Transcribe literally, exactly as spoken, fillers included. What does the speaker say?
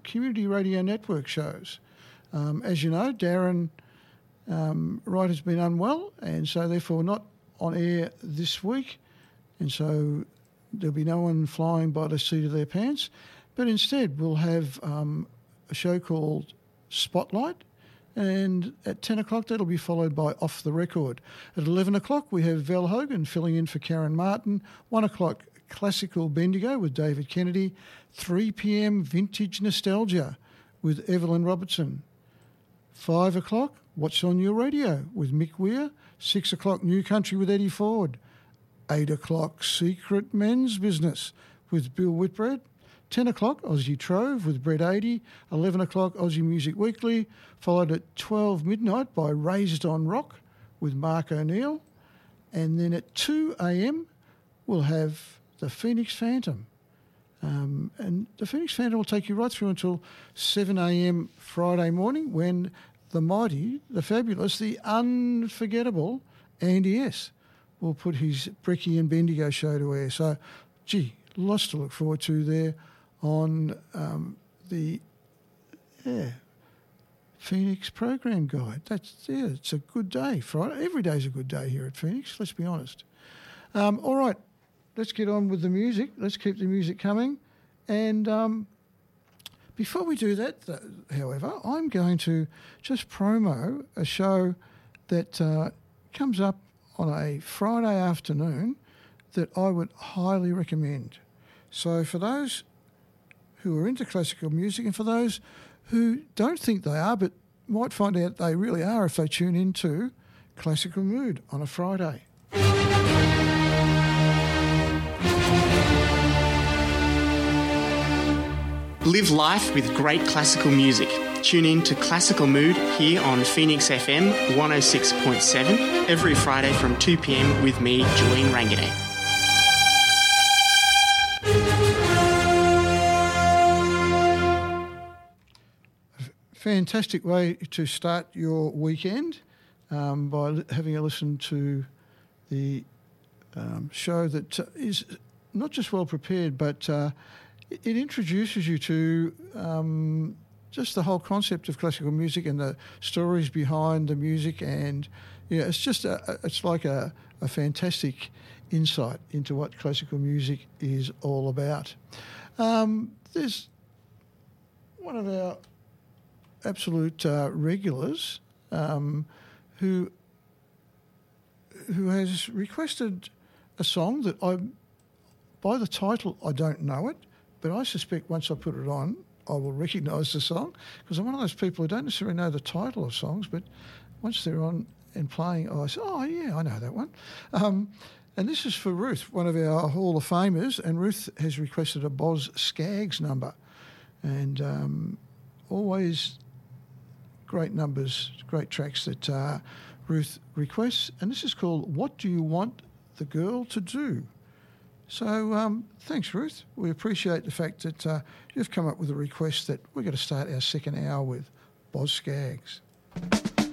community radio network shows. Um, as you know, Darren um, Wright has been unwell, and so therefore not on air this week, and so there'll be no one flying by the seat of their pants, but instead we'll have um, a show called Spotlight, and at ten o'clock that'll be followed by Off the Record. At eleven o'clock we have Val Hogan filling in for Karen Martin. one o'clock Classical Bendigo with David Kennedy. three p.m. Vintage Nostalgia with Evelyn Robertson. five o'clock What's on Your Radio with Mick Weir. six o'clock New Country with Eddie Ford. eight o'clock Secret Men's Business with Bill Whitbread. ten o'clock Aussie Trove with Brett eighty. eleven o'clock Aussie Music Weekly, followed at twelve midnight by Raised on Rock with Mark O'Neill. And then at two a.m. we'll have the Phoenix Phantom. Um, and the Phoenix Phantom will take you right through until seven a.m. Friday morning when the mighty, the fabulous, the unforgettable Andy S. will put his Brecky and Bendigo show to air. So, gee, lots to look forward to there on um, the yeah, Phoenix Program Guide. That's yeah, it's a good day. Friday, every day's a good day here at Phoenix. Let's be honest. Um, all right, let's get on with the music. Let's keep the music coming. And um, before we do that, th- however, I'm going to just promo a show that uh, comes up on a Friday afternoon that I would highly recommend. So for those who are into classical music and for those who don't think they are but might find out they really are if they tune into Classical Mood on a Friday. Live life with great classical music. Tune in to Classical Mood here on Phoenix F M one oh six point seven every Friday from two p.m. with me, Julian Ranganay. Fantastic way to start your weekend um, by li- having a listen to the um, show that uh, is not just well prepared, but uh, it, it introduces you to um, just the whole concept of classical music and the stories behind the music, and yeah, it's just a, a- it's like a, a fantastic insight into what classical music is all about. Um, there's one of our absolute uh, regulars um, who who has requested a song that I, by the title, I don't know it, but I suspect once I put it on, I will recognise the song, because I'm one of those people who don't necessarily know the title of songs, but once they're on and playing, I say, oh, yeah, I know that one. Um, and this is for Ruth, one of our Hall of Famers, and Ruth has requested a Boz Scaggs number. And um, always great numbers, great tracks that uh, Ruth requests. And this is called What Do You Want the Girl to Do? So um, thanks, Ruth. We appreciate the fact that uh, you've come up with a request that we're going to start our second hour with Boz Scaggs.